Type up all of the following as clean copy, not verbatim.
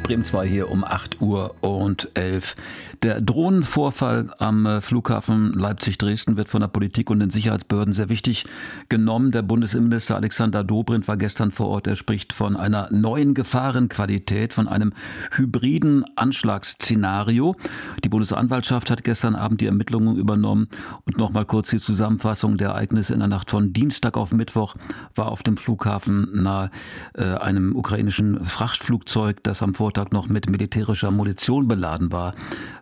Bremen 2 hier um 8:11 Uhr. Der Drohnenvorfall am Flughafen Leipzig-Dresden wird von der Politik und den Sicherheitsbehörden sehr wichtig genommen. Der Bundesinnenminister Alexander Dobrindt war gestern vor Ort. Er spricht von einer neuen Gefahrenqualität, von einem hybriden Anschlagsszenario. Die Bundesanwaltschaft hat gestern Abend die Ermittlungen übernommen. Und nochmal kurz die Zusammenfassung der Ereignisse in der Nacht von Dienstag auf Mittwoch war auf dem Flughafen nahe einem ukrainischen Frachtflugzeug, das am Vortag noch mit militärischer Munition beladen war,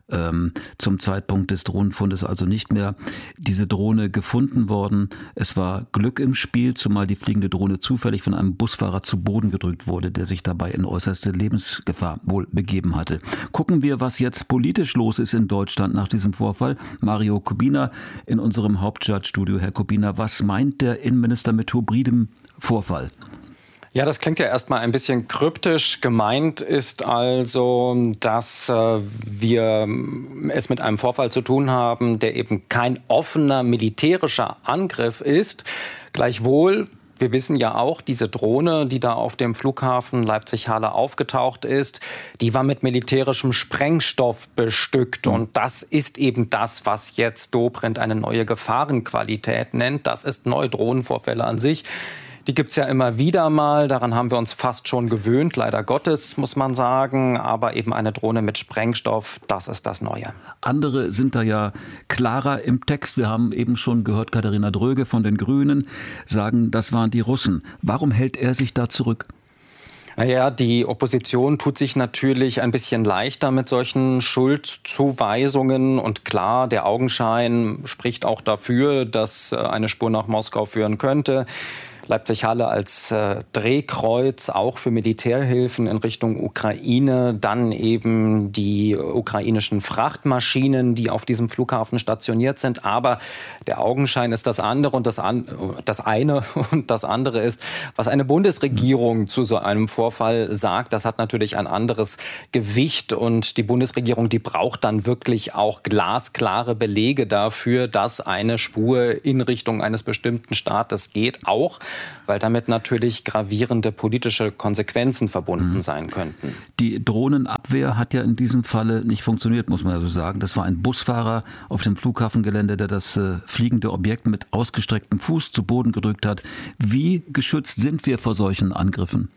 zum Zeitpunkt des Drohnenfundes also nicht mehr diese Drohne gefunden worden. Es war Glück im Spiel, zumal die fliegende Drohne zufällig von einem Busfahrer zu Boden gedrückt wurde, der sich dabei in äußerste Lebensgefahr wohl begeben hatte. Gucken wir, was jetzt politisch los ist in Deutschland nach diesem Vorfall. Mario Kubina in unserem Hauptstadtstudio. Herr Kubina, was meint der Innenminister mit hybridem Vorfall? Ja, das klingt ja erstmal ein bisschen kryptisch. Gemeint ist also, dass wir es mit einem Vorfall zu tun haben, der eben kein offener militärischer Angriff ist. Gleichwohl, wir wissen ja auch, diese Drohne, die da auf dem Flughafen Leipzig-Halle aufgetaucht ist, die war mit militärischem Sprengstoff bestückt. Und das ist eben das, was jetzt Dobrindt eine neue Gefahrenqualität nennt. Das ist neu. Drohnenvorfälle an sich, die gibt es ja immer wieder mal. Daran haben wir uns fast schon gewöhnt, leider Gottes, muss man sagen. Aber eben eine Drohne mit Sprengstoff, das ist das Neue. Andere sind da ja klarer im Text. Wir haben eben schon gehört, Katharina Dröge von den Grünen sagen, das waren die Russen. Warum hält er sich da zurück? Naja, die Opposition tut sich natürlich ein bisschen leichter mit solchen Schuldzuweisungen. Und klar, der Augenschein spricht auch dafür, dass eine Spur nach Moskau führen könnte. Leipzig-Halle als Drehkreuz auch für Militärhilfen in Richtung Ukraine. Dann eben die ukrainischen Frachtmaschinen, die auf diesem Flughafen stationiert sind. Aber der Augenschein ist das andere und das eine und das andere ist, was eine Bundesregierung zu so einem Vorfall sagt. Das hat natürlich ein anderes Gewicht und die Bundesregierung, die braucht dann wirklich auch glasklare Belege dafür, dass eine Spur in Richtung eines bestimmten Staates geht, auch weil damit natürlich gravierende politische Konsequenzen verbunden sein könnten. Die Drohnenabwehr hat ja in diesem Falle nicht funktioniert, muss man ja so sagen. Das war ein Busfahrer auf dem Flughafengelände, der das fliegende Objekt mit ausgestrecktem Fuß zu Boden gedrückt hat. Wie geschützt sind wir vor solchen Angriffen?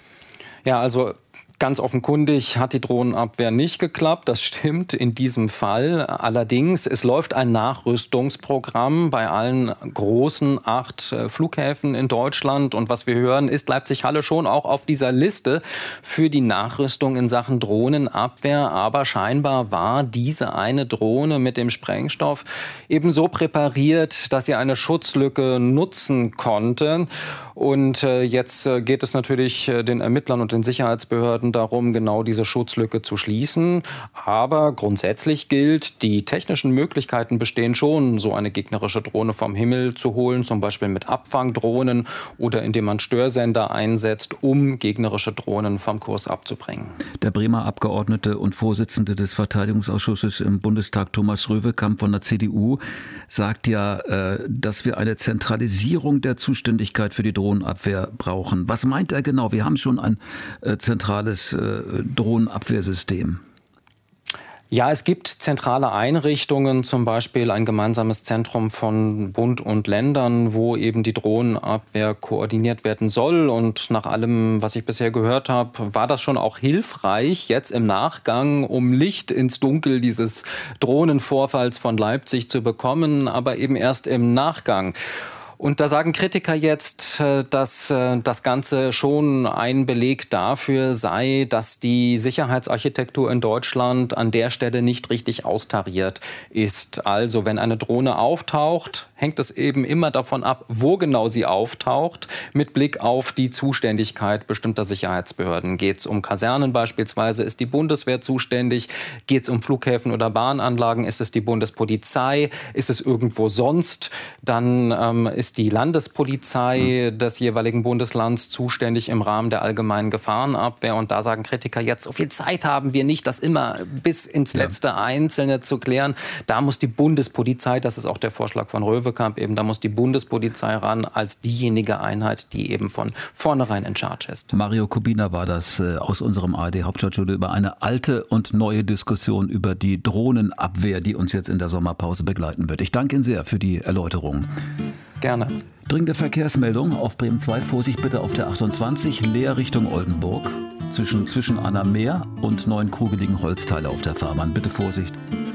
Ja, also ganz offenkundig hat die Drohnenabwehr nicht geklappt. Das stimmt in diesem Fall. Allerdings, es läuft ein Nachrüstungsprogramm bei allen großen 8 Flughäfen in Deutschland. Und was wir hören, ist Leipzig-Halle schon auch auf dieser Liste für die Nachrüstung in Sachen Drohnenabwehr. Aber scheinbar war diese eine Drohne mit dem Sprengstoff eben so präpariert, dass sie eine Schutzlücke nutzen konnte. Und jetzt geht es natürlich den Ermittlern und den Sicherheitsbehörden darum, genau diese Schutzlücke zu schließen. Aber grundsätzlich gilt, die technischen Möglichkeiten bestehen schon, so eine gegnerische Drohne vom Himmel zu holen, zum Beispiel mit Abfangdrohnen oder indem man Störsender einsetzt, um gegnerische Drohnen vom Kurs abzubringen. Der Bremer Abgeordnete und Vorsitzende des Verteidigungsausschusses im Bundestag, Thomas Röwekamp von der CDU, sagt ja, dass wir eine Zentralisierung der Zuständigkeit für die Drohnenabwehr brauchen. Was meint er genau? Wir haben schon ein zentrales Drohnenabwehrsystem. Ja, es gibt zentrale Einrichtungen, zum Beispiel ein gemeinsames Zentrum von Bund und Ländern, wo eben die Drohnenabwehr koordiniert werden soll. Und nach allem, was ich bisher gehört habe, war das schon auch hilfreich, jetzt im Nachgang, um Licht ins Dunkel dieses Drohnenvorfalls von Leipzig zu bekommen, aber eben erst im Nachgang. Und da sagen Kritiker jetzt, dass das Ganze schon ein Beleg dafür sei, dass die Sicherheitsarchitektur in Deutschland an der Stelle nicht richtig austariert ist. Also wenn eine Drohne auftaucht, hängt es eben immer davon ab, wo genau sie auftaucht, mit Blick auf die Zuständigkeit bestimmter Sicherheitsbehörden. Geht es um Kasernen beispielsweise, ist die Bundeswehr zuständig. Geht es um Flughäfen oder Bahnanlagen, ist es die Bundespolizei. Ist es irgendwo sonst, dann ist ist die Landespolizei des jeweiligen Bundeslands zuständig im Rahmen der allgemeinen Gefahrenabwehr. Und da sagen Kritiker jetzt, so viel Zeit haben wir nicht, das immer bis ins letzte Einzelne zu klären. Da muss die Bundespolizei, das ist auch der Vorschlag von Röwekamp, eben da muss die Bundespolizei ran als diejenige Einheit, die eben von vornherein in Charge ist. Mario Kubina war das aus unserem ARD-Hauptstadtstudio über eine alte und neue Diskussion über die Drohnenabwehr, die uns jetzt in der Sommerpause begleiten wird. Ich danke Ihnen sehr für die Erläuterung. Gerne. Dringende Verkehrsmeldung auf Bremen 2. Vorsicht bitte auf der 28, leer Richtung Oldenburg. Zwischen Annameer und Neuenkrugel liegen Holzteile auf der Fahrbahn. Bitte Vorsicht.